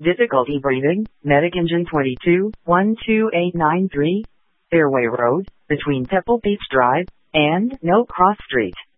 Difficulty breathing, Medic Engine 22, 12893, Fairway Road, between Pebble Beach Drive and No Cross Street.